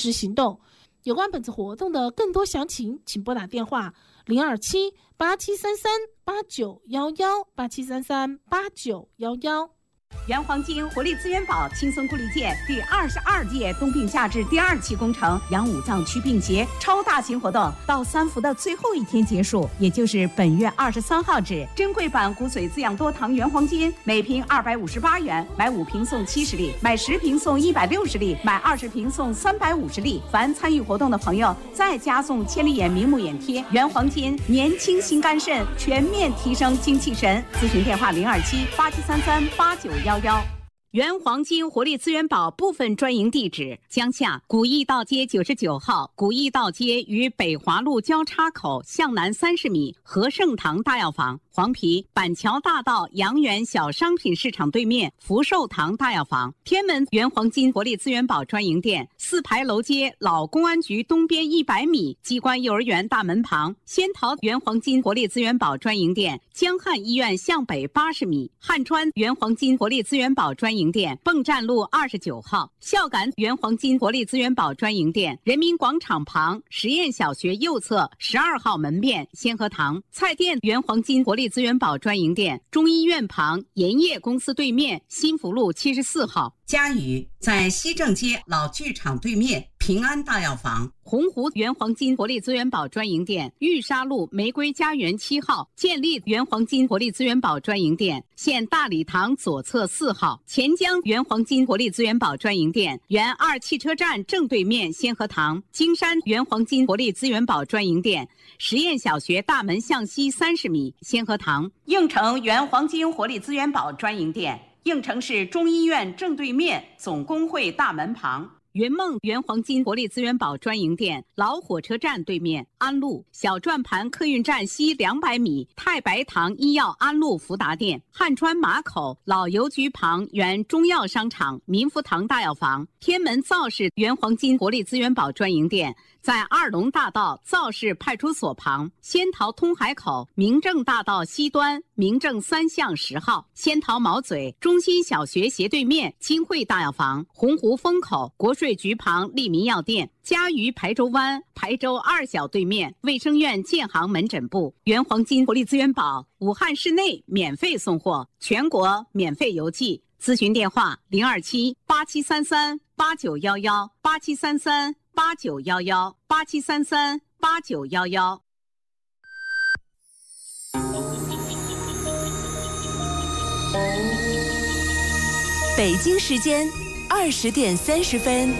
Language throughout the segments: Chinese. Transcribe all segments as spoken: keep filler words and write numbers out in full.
时行动。有关本次活动的更多详情，请拨打电话零二七八七三三八九一一八七三三八九一一。 原黄金活力资源宝轻松固力健第二十二届冬病夏治第二期工程养五脏祛病节超大型活动到三伏的最后一天结束，也就是本月二十三号止。珍贵版骨髓滋养多糖原黄金每瓶二百五十八元，买五瓶送七十粒，买十瓶送一百六十粒，买二十瓶送三百五十粒。凡参与活动的朋友，再加送千里眼明目眼贴。原黄金年轻心肝肾，全面提升精气神。咨询电话零二七八七三三八九幺。原黄金活力资源宝部分专营地址：江夏古驿道街九十九号，古驿道街与北华路交叉口向南三十米，和盛堂大药房；黄陂板桥大道阳源小商品市场对面，福寿堂大药房；天门原黄金活力资源宝专营店，四牌楼街老公安局东边一百米，机关幼儿园大门旁；仙桃原黄金活力资源宝专营店，江汉医院向北八十米；汉川原黄金活力资源宝专营店，泵站路二十九号；孝感原黄金活力资源宝专营店，人民广场旁实验小学右侧十二号门面先河堂；菜店原黄金活力资源宝专营店，中医院旁盐业公司对面新福路七十四号；嘉宇在西正街老剧场对面平安大药房；洪湖原黄金活力资源宝专营店，玉沙路玫瑰家园七号；建立原黄金活力资源宝专营店，现大礼堂左侧四号；钱江原黄金活力资源宝专营店，原二汽车站正对面先河堂；金山原黄金活力资源宝专营店，实验小学大门向西三十米先河堂；应城原黄金活力资源宝专营店，应城市中医院正对面总工会大门旁；云梦原黄金活力资源宝专营店，老火车站对面安路小转盘客运站西两百米太白堂医药安路福达店；汉川马口老邮局旁原中药商场民福堂大药房；天门造市原黄金活力资源宝专营店，在二龙大道造市派出所旁；仙桃通海口明正大道西端明正三巷十号；仙桃毛嘴中心小学斜对面金汇大药房；洪湖风口国税局旁利民药店；嘉鱼排州湾排州二小对面卫生院建行门诊部；原黄金活力资源宝武汉市内免费送货，全国免费邮寄。咨询电话零二七八七三三八九幺幺八七三三八九幺幺八七三三八九幺幺。 北京时间二十点三十分。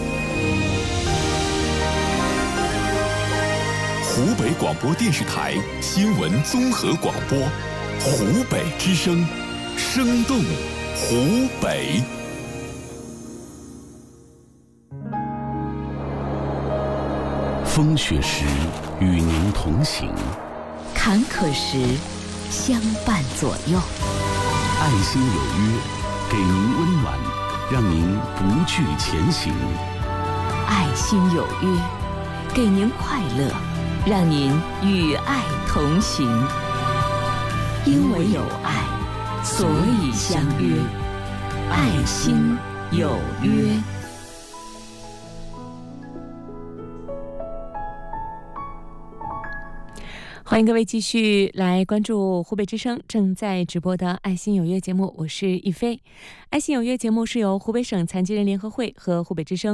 湖北广播电视台新闻综合广播，湖北之声，生动湖北。风雪时与您同行， 坎坷时相伴左右。 爱心有约，给您温暖，让您不惧前行。 爱心有约，给您快乐，让您与爱同行。因为有爱，所以相约。爱心有约。欢迎各位继续来关注湖北之声正在直播的爱心有约节目，我是一飞。爱心有约节目是由湖北省残疾人联合会和湖北之声